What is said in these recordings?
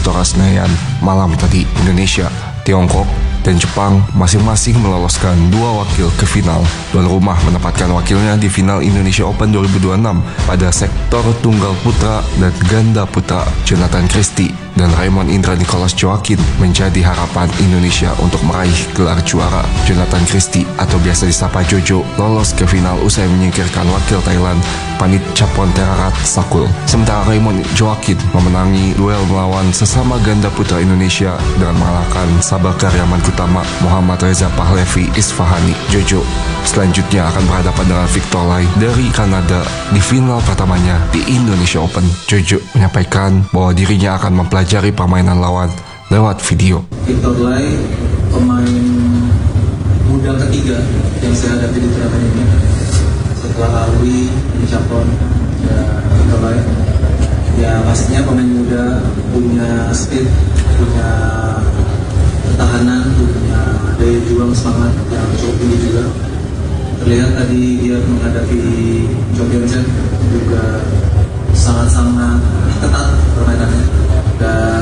Istora Senayan malam tadi. Indonesia, Tiongkok, dan Jepang masing-masing meloloskan 2 wakil ke final. Tuan rumah menempatkan wakilnya di final Indonesia Open 2026 pada sektor tunggal putra dan ganda putra. Jonathan Christie dan Raymond Indra Nicholas Joaquin menjadi harapan Indonesia untuk meraih gelar juara. Jonathan Christie atau biasa disapa Jojo lolos ke final usai menyingkirkan wakil Thailand Panit Chaponterarat Sakul. Sementara Raymond Joaquin memenangi duel melawan sesama ganda putra Indonesia dengan mengalahkan sahabat karyawan utama Muhammad Reza Pahlavi Isfahani. Jojo selanjutnya akan berhadapan dengan Victor Lai dari Kanada di final pertamanya di Indonesia Open. Jojo menyampaikan bahwa dirinya akan mempelajari permainan lawan lewat video. Victor Lai, pemain muda ketiga yang saya hadapi di turnamen ini. Setelah Alwi, Chapon, dan Victor Lai, ya pastinya pemain muda punya speed, punya pertahanan, punya daya juang semangat yang cukup tinggi juga. Terlihat tadi dia menghadapi John Johnson juga sangat-sangat ketat permainannya, dan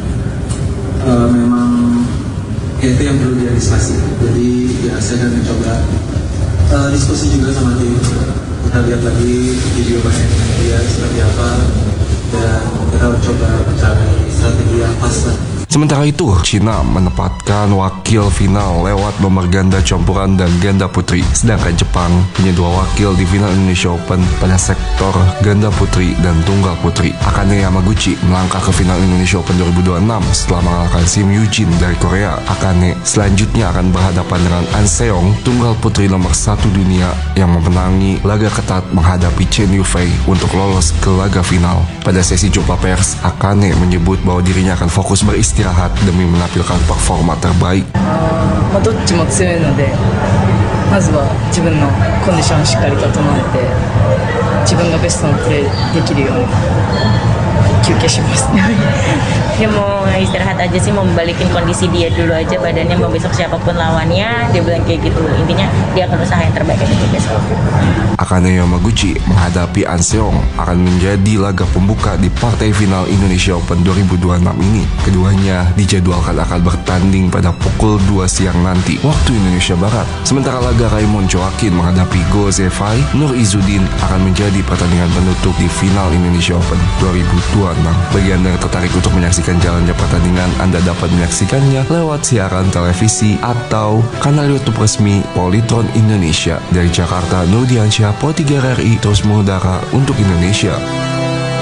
memang itu yang perlu diantisipasi. Jadi ya saya akan mencoba diskusi juga sama tim. Kita lihat lagi video main dia seperti apa, dan kita coba mencari strategi yang pas lah. Sementara itu, Cina menempatkan wakil final lewat nomor ganda campuran dan ganda putri. Sedangkan Jepang punya 2 wakil di final Indonesia Open pada sektor ganda putri dan tunggal putri. Akane Yamaguchi melangkah ke final Indonesia Open 2026 setelah mengalahkan Sim Yujin dari Korea. Akane selanjutnya akan berhadapan dengan An Seong, tunggal putri nomor 1 dunia yang memenangi laga ketat menghadapi Chen Yufei untuk lolos ke laga final. Pada sesi jumpa pers, Akane menyebut bahwa dirinya akan fokus beristirahat demi menampilkan performa terbaik. どっちも強いので、まずは自分のコンディションをしっかりと整えて、自分がベストのプレーできるように休憩します。 Dia mau istirahat aja sih, mau balikin kondisi dia dulu aja badannya, mau besok siapapun lawannya, dia bilang kayak gitu. Intinya dia akan usaha yang terbaik aja besok. Akane Yamaguchi menghadapi An Seong akan menjadi laga pembuka di partai final Indonesia Open 2026 ini. Keduanya dijadwalkan akan bertanding pada pukul 2 siang nanti waktu Indonesia Barat. Sementara laga Raymond Joaquin menghadapi Go Zefai Nur Izzuddin akan menjadi pertandingan penutup di final Indonesia Open 2026. Bagi Anda yang tertarik untuk menyaksikan jalannya pertandingan, Anda dapat menyaksikannya lewat siaran televisi atau kanal YouTube resmi Polytron Indonesia. Dari Jakarta, Nurdiansyah, Pro 3 RRI terus mengudara untuk Indonesia.